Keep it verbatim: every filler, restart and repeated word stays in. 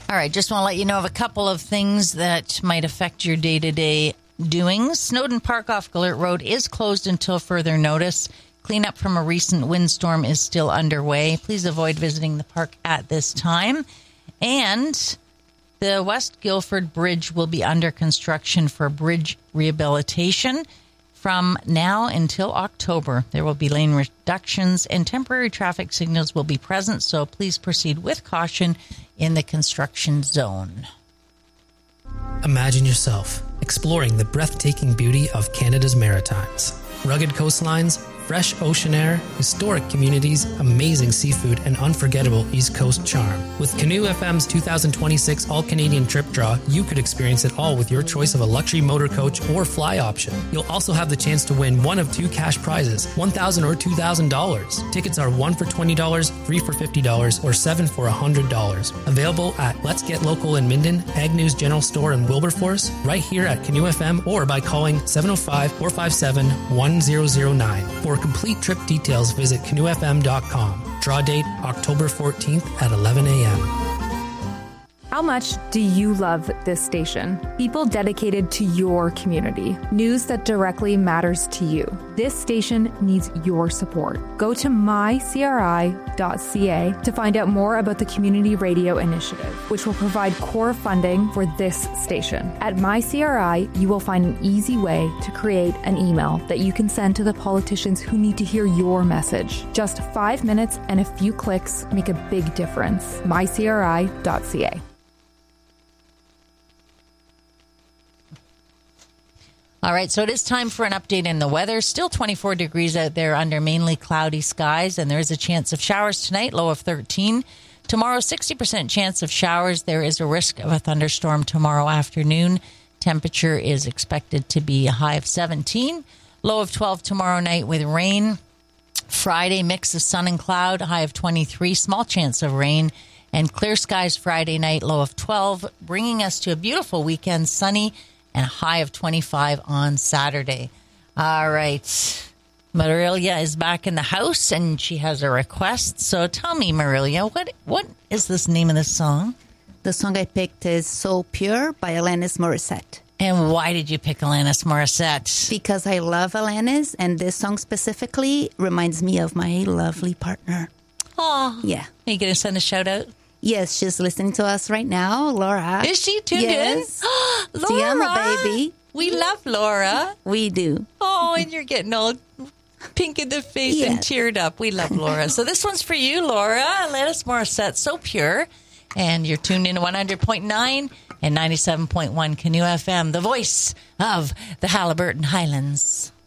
All right, just want to let you know of a couple of things that might affect your day-to-day doings. Snowden Park off Galert Road is closed until further notice. Cleanup from a recent windstorm is still underway. Please avoid visiting the park at this time. And the West Guildford Bridge will be under construction for bridge rehabilitation from now until October. There will be lane reductions and temporary traffic signals will be present, so please proceed with caution in the construction zone. Imagine yourself exploring the breathtaking beauty of Canada's Maritimes. Rugged coastlines, fresh ocean air, historic communities, amazing seafood, and unforgettable East Coast charm. With Canoe F M's two thousand twenty-six All-Canadian Trip Draw, you could experience it all with your choice of a luxury motor coach or fly option. You'll also have the chance to win one of two cash prizes, one thousand dollars or two thousand dollars. Tickets are one for twenty dollars, three for fifty dollars, or seven for one hundred dollars. Available at Let's Get Local in Minden, Agnew's General Store in Wilberforce, right here at Canoe F M, or by calling seven oh five, four five seven, one zero zero nine. For complete trip details, visit canoe f m dot com. Draw date October fourteenth at eleven a.m. How much do you love this station? People dedicated to your community. News that directly matters to you. This station needs your support. Go to my c r i dot c a to find out more about the Community Radio Initiative, which will provide core funding for this station. At MyCRI, you will find an easy way to create an email that you can send to the politicians who need to hear your message. Just five minutes and a few clicks make a big difference. my c r i dot c a. All right, so it is time for an update in the weather. Still twenty-four degrees out there under mainly cloudy skies, and there is a chance of showers tonight, low of thirteen. Tomorrow, sixty percent chance of showers. There is a risk of a thunderstorm tomorrow afternoon. Temperature is expected to be a high of seventeen, low of twelve tomorrow night with rain. Friday, mix of sun and cloud, high of twenty-three, small chance of rain. And clear skies Friday night, low of twelve, bringing us to a beautiful weekend, sunny, and a high of twenty-five on Saturday. All right. Marilia is back in the house, and she has a request. So tell me, Marilia, what what is this name of this song? The song I picked is So Pure by Alanis Morissette. And why did you pick Alanis Morissette? Because I love Alanis, and this song specifically reminds me of my lovely partner. Oh, yeah. Are you going to send a shout out? Yes, she's listening to us right now, Laura. Is she tuned yes. in? Laura, Te amo, baby. We love Laura. We do. Oh, and you're getting all pink in the face yes. and teared up. We love Laura. So this one's for you, Laura. Alanis Morissette, So Pure. And you're tuned in to one hundred point nine and ninety-seven point one Canoe F M, the voice of the Haliburton Highlands.